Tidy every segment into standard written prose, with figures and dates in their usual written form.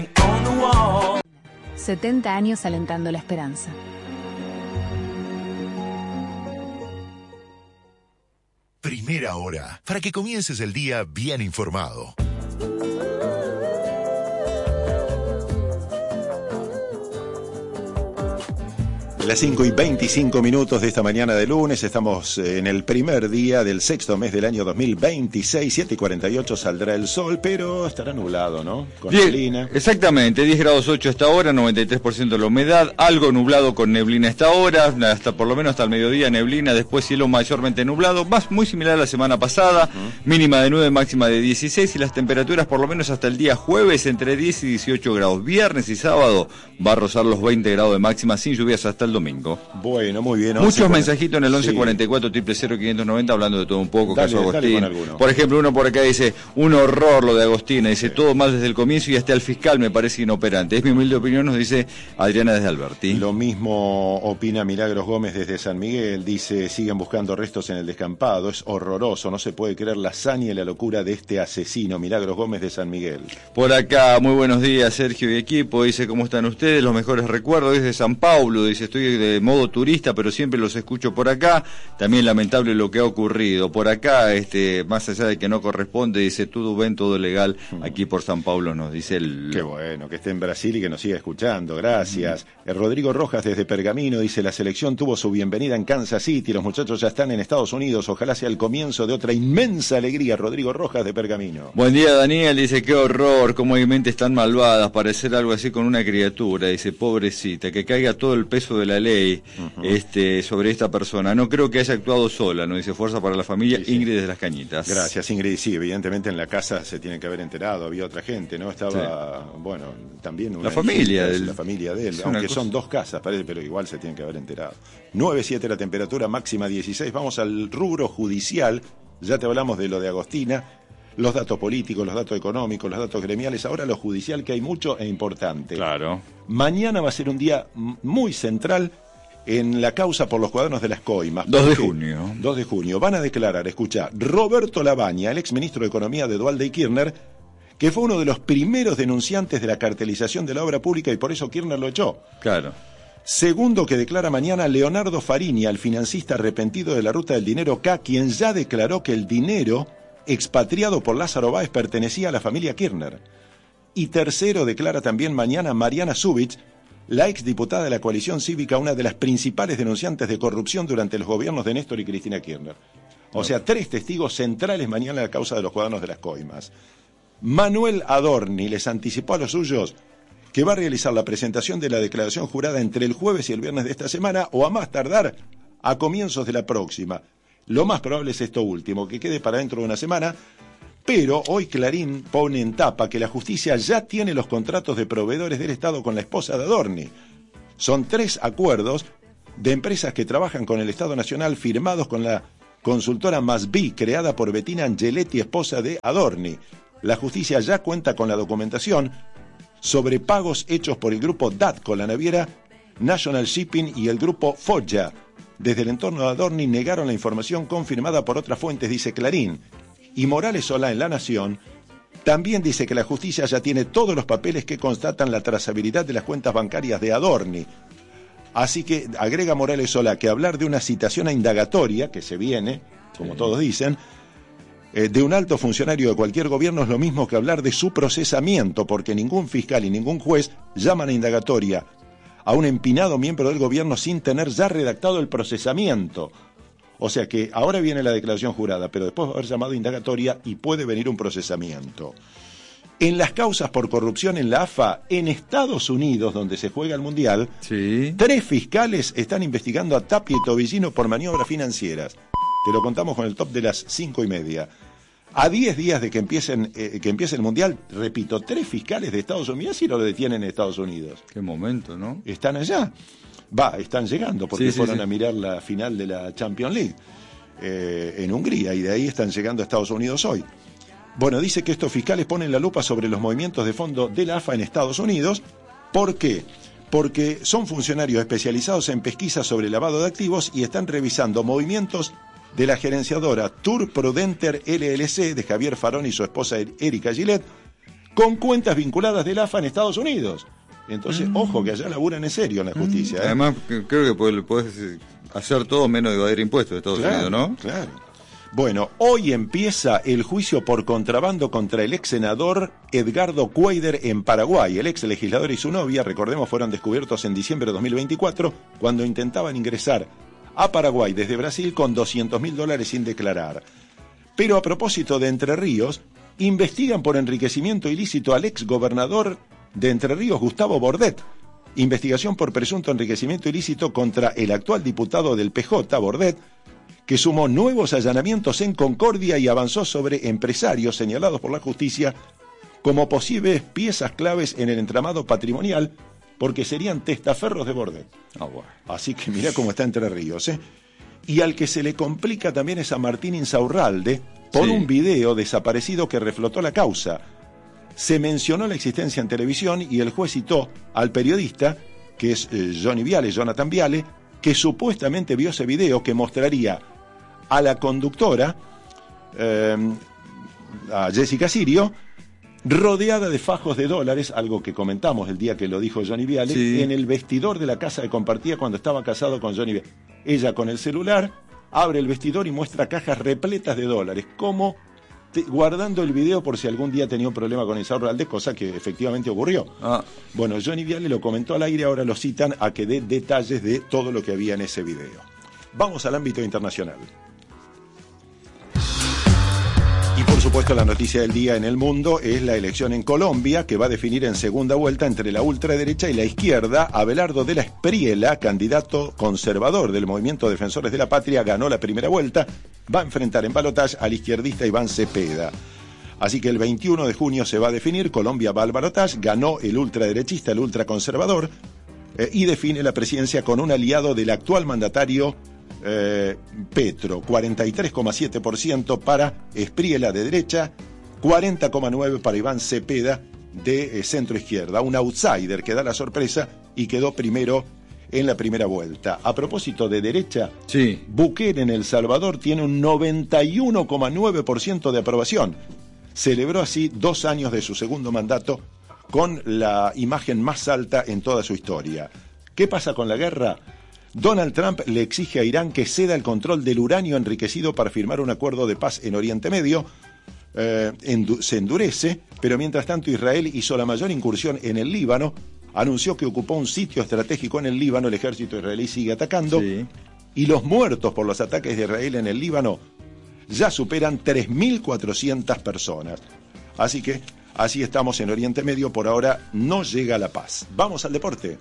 70 años alentando la esperanza. Primera hora, para que comiences el día bien informado. Las 5:25 de esta mañana de lunes, estamos en el primer día del sexto mes del año 2026, 7:48 saldrá el sol, pero estará nublado, ¿no? Con neblina. Exactamente, 10 grados 8 hasta ahora, 93% de la humedad, algo nublado con neblina hasta ahora, hasta por lo menos hasta el mediodía neblina, después cielo mayormente nublado, muy similar a la semana pasada, mínima de 9, máxima de 16, y las temperaturas por lo menos hasta el día jueves entre 10 y 18 grados. Viernes y sábado va a rozar los 20 grados de máxima sin lluvias hasta el domingo. Bueno, muy bien. Muchos mensajitos en el 1144 000 590 hablando de todo un poco. Dale, caso Agostín. Por ejemplo, uno por acá dice, un horror lo de Agostina, dice todo mal desde el comienzo y hasta el fiscal me parece inoperante. Es mi humilde opinión, nos dice Adriana desde Alberti. Lo mismo opina Milagros Gómez desde San Miguel, dice, siguen buscando restos en el descampado, es horroroso, no se puede creer la hazaña y la locura de este asesino. Milagros Gómez de San Miguel. Por acá, muy buenos días Sergio y equipo, dice, ¿cómo están ustedes? Los mejores recuerdos desde San Paulo, dice, estoy de modo turista, pero siempre los escucho por acá. También lamentable lo que ha ocurrido. Por acá, más allá de que no corresponde, dice, todo ven, todo legal, aquí por San Paulo nos dice el... Qué bueno, que esté en Brasil y que nos siga escuchando, gracias. Rodrigo Rojas desde Pergamino dice, la selección tuvo su bienvenida en Kansas City, los muchachos ya están en Estados Unidos, ojalá sea el comienzo de otra inmensa alegría. Rodrigo Rojas de Pergamino. Buen día Daniel, dice, qué horror, cómo hay mentes tan malvadas, parecer algo así con una criatura, dice, pobrecita, que caiga todo el peso de la ley sobre esta persona. No creo que haya actuado sola, no dice, fuerza para la familia, sí. Ingrid de las Cañitas. Gracias Ingrid, sí, evidentemente en la casa se tiene que haber enterado, había otra gente, ¿no? Estaba, sí. Bueno, también la familia de él, aunque son dos casas, parece, pero igual se tienen que haber enterado. 9:07 la temperatura, máxima 16, vamos al rubro judicial, ya te hablamos de lo de Agostina, los datos políticos, los datos económicos, los datos gremiales, ahora lo judicial, que hay mucho e importante. Claro. Mañana va a ser un día muy central en la causa por los cuadernos de las coimas. 2 de junio. 2 de junio. Van a declarar, escucha, Roberto Labaña, el exministro de Economía de Duhalde y Kirchner, que fue uno de los primeros denunciantes de la cartelización de la obra pública y por eso Kirchner lo echó. Claro. Segundo, que declara mañana Leonardo Fariña, el financista arrepentido de la ruta del dinero K, quien ya declaró que el dinero expatriado por Lázaro Báez pertenecía a la familia Kirchner. Y tercero, declara también mañana Mariana Zubich, la exdiputada de la coalición cívica, una de las principales denunciantes de corrupción durante los gobiernos de Néstor y Cristina Kirchner. O sea, 3 testigos centrales mañana en la causa de los cuadernos de las coimas. Manuel Adorni les anticipó a los suyos que va a realizar la presentación de la declaración jurada entre el jueves y el viernes de esta semana, o a más tardar a comienzos de la próxima. Lo más probable es esto último, que quede para dentro de una semana, pero hoy Clarín pone en tapa que la justicia ya tiene los contratos de proveedores del Estado con la esposa de Adorni. Son 3 acuerdos de empresas que trabajan con el Estado Nacional firmados con la consultora Masbi, creada por Bettina Angeletti, esposa de Adorni. La justicia ya cuenta con la documentación sobre pagos hechos por el grupo DATCO, la naviera National Shipping y el grupo Foggia. Desde el entorno de Adorni negaron la información confirmada por otras fuentes, dice Clarín. Y Morales Solá en La Nación también dice que la justicia ya tiene todos los papeles que constatan la trazabilidad de las cuentas bancarias de Adorni. Así que agrega Morales Solá que hablar de una citación a indagatoria, que se viene, como todos dicen, de un alto funcionario de cualquier gobierno es lo mismo que hablar de su procesamiento, porque ningún fiscal y ningún juez llaman a indagatoria a un empinado miembro del gobierno sin tener ya redactado el procesamiento. O sea que ahora viene la declaración jurada, pero después va a haber llamado indagatoria y puede venir un procesamiento. En las causas por corrupción en la AFA, en Estados Unidos, donde se juega el Mundial, sí. 3 fiscales están investigando a Tapia y Tobillino por maniobras financieras. Te lo contamos con el top de las 5:30. A 10 días de que empiece el Mundial, repito, 3 fiscales de Estados Unidos y lo detienen en Estados Unidos. Qué momento, ¿no? Están allá. Están llegando porque fueron a mirar la final de la Champions League en Hungría y de ahí están llegando a Estados Unidos hoy. Bueno, dice que estos fiscales ponen la lupa sobre los movimientos de fondo de la AFA en Estados Unidos. ¿Por qué? Porque son funcionarios especializados en pesquisa sobre lavado de activos y están revisando movimientos de la gerenciadora Tour Prudenter LLC de Javier Farón y su esposa Erika Gillette, con cuentas vinculadas del AFA en Estados Unidos. Entonces, ojo, que allá laburan en serio en la justicia. Además, creo que podés hacer todo menos evadir impuestos de Estados Unidos, ¿no? Claro. Bueno, hoy empieza el juicio por contrabando contra el ex senador Edgardo Cuéllar en Paraguay. El ex legislador y su novia, recordemos, fueron descubiertos en diciembre de 2024 cuando intentaban ingresar a Paraguay desde Brasil con $200.000 sin declarar. Pero a propósito de Entre Ríos, investigan por enriquecimiento ilícito al ex gobernador de Entre Ríos, Gustavo Bordet. Investigación por presunto enriquecimiento ilícito contra el actual diputado del PJ, Bordet, que sumó nuevos allanamientos en Concordia y avanzó sobre empresarios señalados por la justicia como posibles piezas claves en el entramado patrimonial, porque serían testaferros de Bordet. Bueno. Así que mirá cómo está Entre Ríos, ¿eh? Y al que se le complica también es a Martín Insaurralde por un video desaparecido que reflotó la causa. Se mencionó la existencia en televisión y el juez citó al periodista, que es Jonathan Viale, que supuestamente vio ese video que mostraría a la conductora, a Jessica Sirio, rodeada de fajos de dólares, algo que comentamos el día que lo dijo Johnny Viale, en el vestidor de la casa que compartía cuando estaba casado con Johnny Viale. Ella con el celular abre el vestidor y muestra cajas repletas de dólares, como guardando el video por si algún día tenía un problema con Insaurralde, cosa que efectivamente ocurrió. Bueno, Johnny Viale lo comentó al aire, ahora lo citan a que dé detalles de todo lo que había en ese video. Vamos al ámbito internacional. Y por supuesto la noticia del día en el mundo es la elección en Colombia, que va a definir en segunda vuelta entre la ultraderecha y la izquierda. Abelardo de la Espriella, candidato conservador del Movimiento Defensores de la Patria, ganó la primera vuelta. Va a enfrentar en balotaje al izquierdista Iván Cepeda. Así que el 21 de junio se va a definir. Colombia va al balotaje, ganó el ultraderechista, el ultraconservador, y define la presidencia con un aliado del actual mandatario Petro. 43,7% para Espriella de derecha, 40,9% para Iván Cepeda de centro izquierda. Un outsider que da la sorpresa y quedó primero en la primera vuelta. A propósito de derecha, Bukele en El Salvador tiene un 91,9% de aprobación. Celebró así 2 años de su segundo mandato con la imagen más alta en toda su historia. ¿Qué pasa con la guerra? Donald Trump le exige a Irán que ceda el control del uranio enriquecido para firmar un acuerdo de paz en Oriente Medio. Se endurece, pero mientras tanto Israel hizo la mayor incursión en el Líbano, anunció que ocupó un sitio estratégico en el Líbano, el ejército israelí sigue atacando, y los muertos por los ataques de Israel en el Líbano ya superan 3.400 personas. Así que así estamos en Oriente Medio, por ahora no llega la paz. Vamos al deporte.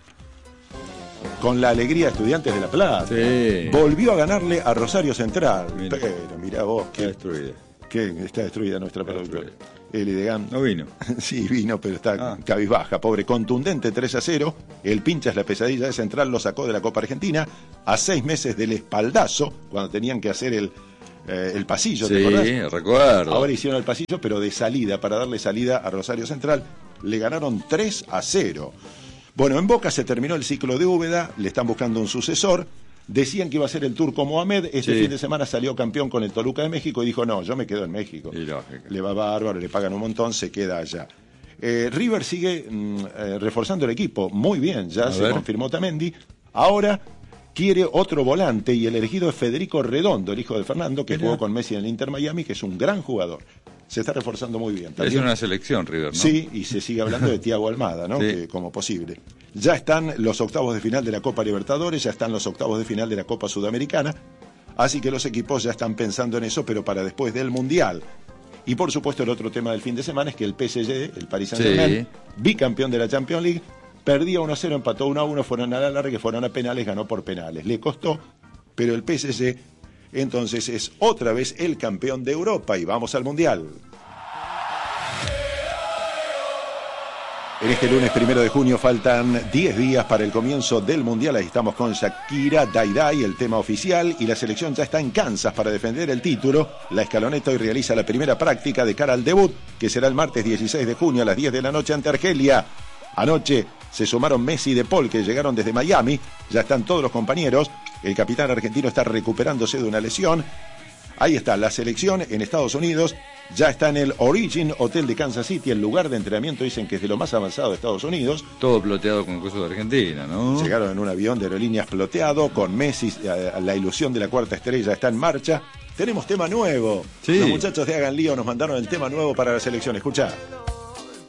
Con la alegría de Estudiantes de La Plata. Volvió a ganarle a Rosario Central. Pero mirá vos, está destruida nuestra productora. El Idegam. No vino. Sí, vino, pero está cabizbaja, pobre. Contundente 3-0. El Pinchas, la pesadilla de Central, lo sacó de la Copa Argentina a 6 meses del espaldazo, cuando tenían que hacer el pasillo, ¿te acordás? Sí, recuerdo. Ahora hicieron el pasillo, pero de salida, para darle salida a Rosario Central. Le ganaron 3-0. Bueno, en Boca se terminó el ciclo de Úbeda, le están buscando un sucesor. Decían que iba a ser el turco Mohamed. Fin de semana salió campeón con el Toluca de México y dijo, no, yo me quedo en México. Le va bárbaro, le pagan un montón, se queda allá. River sigue reforzando el equipo, muy bien, ya se confirmó Tamendi. Ahora quiere otro volante y el elegido es Federico Redondo, el hijo de Fernando, que jugó con Messi en el Inter Miami, que es un gran jugador. Se está reforzando muy bien. También, es una selección, River, ¿no? Sí, y se sigue hablando de Thiago Almada, ¿no? Que, como posible. Ya están los octavos de final de la Copa Libertadores, ya están los octavos de final de la Copa Sudamericana, así que los equipos ya están pensando en eso, pero para después del Mundial. Y por supuesto el otro tema del fin de semana es que el PSG, el Paris Saint-Germain, bicampeón de la Champions League, perdía 1-0, empató 1-1, fueron a la larga, fueron a penales, ganó por penales. Le costó, pero el PSG entonces es otra vez el campeón de Europa y vamos al Mundial. En este lunes 1 de junio faltan 10 días para el comienzo del Mundial. Ahí estamos con Shakira, Dai Dai, el tema oficial, y la selección ya está en Kansas para defender el título. La escaloneta hoy realiza la primera práctica de cara al debut, que será el martes 16 de junio a las 10 de la noche ante Argelia. Anoche se sumaron Messi y De Paul, que llegaron desde Miami. Ya están todos los compañeros. El capitán argentino está recuperándose de una lesión. Ahí está la selección en Estados Unidos Ya está en el Origin Hotel de Kansas City, el lugar de entrenamiento dicen que es de lo más avanzado de Estados Unidos. Todo ploteado con cosas de Argentina, ¿no? Llegaron en un avión de aerolíneas ploteado, con Messi, la ilusión de la cuarta estrella está en marcha. Tenemos tema nuevo. Sí. Los muchachos de Hagan Lío nos mandaron el tema nuevo para la selección. Escuchá.